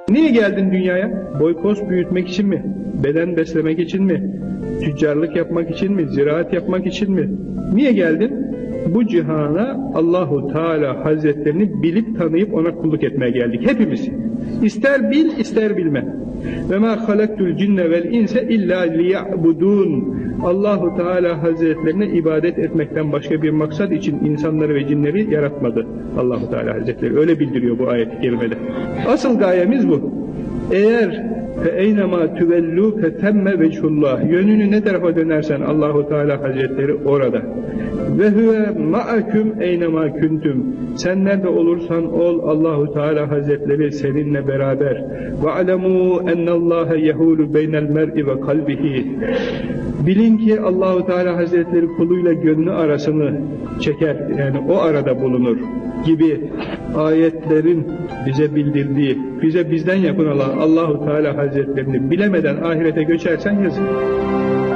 Niye geldin dünyaya? Boy pos büyütmek için mi? Beden beslemek için mi? Tüccarlık yapmak için mi? Ziraat yapmak için mi? Niye geldin? Bu cihana Allahu Teala Hazretlerini bilip tanıyıp ona kulluk etmeye geldik hepimiz. İster bil, ister bilme. Ve ma halaktul cinne vel inse illa liya'budun. Allahu Teala Hazretlerine ibadet etmekten başka bir maksat için insanları ve cinleri yaratmadı. Allahu Teala Hazretleri öyle bildiriyor bu ayet-i kerimede. Asıl gayemiz bu. Eğer فَاَيْنَمَا تُوَلُّوا فَتَمَّ vechullah. Yönünü ne tarafa dönersen Allahu Teala Hazretleri orada. Ve huve ma'akum eynema kuntum. Sen nerede olursan ol Allahu Teala Hazretleri seninle beraber. Ve alemu ennallaha yehulu beynel mer'i ve kalbihi. Bilin ki Allahu Teala Hazretleri kuluyla gönlü arasını çeker. Yani o arada bulunur gibi ayetlerin bize bildirdiği, bize bizden yakın olan Allahu Teala Hazretlerini bilemeden ahirete göçersen yazık.